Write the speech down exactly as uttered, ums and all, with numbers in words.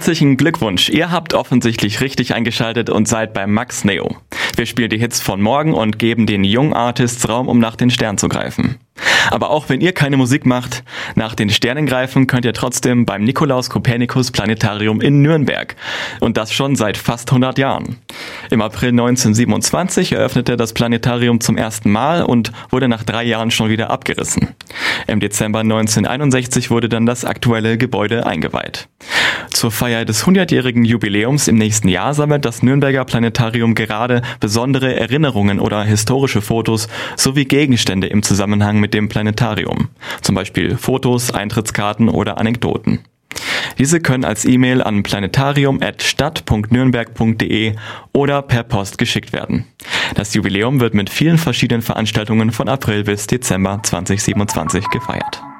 Herzlichen Glückwunsch, ihr habt offensichtlich richtig eingeschaltet und seid bei Max Neo. Wir spielen die Hits von morgen und geben den jungen Artists Raum, um nach den Sternen zu greifen. Aber auch wenn ihr keine Musik macht, nach den Sternen greifen könnt ihr trotzdem beim Nikolaus Kopernikus Planetarium in Nürnberg. Und das schon seit fast hundert Jahren. Im April neunzehnhundertsiebenundzwanzig eröffnete das Planetarium zum ersten Mal und wurde nach drei Jahren schon wieder abgerissen. Im Dezember neunzehnhunderteinundsechzig wurde dann das aktuelle Gebäude eingeweiht. Zur Feier des hundertjährigen Jubiläums im nächsten Jahr sammelt das Nürnberger Planetarium gerade besondere Erinnerungen oder historische Fotos sowie Gegenstände im Zusammenhang mit dem Planetarium. Zum Beispiel Fotos, Eintrittskarten oder Anekdoten. Diese können als E-Mail an planetarium at stadt punkt nürnberg punkt de oder per Post geschickt werden. Das Jubiläum wird mit vielen verschiedenen Veranstaltungen von April bis Dezember zweitausendsiebenundzwanzig gefeiert.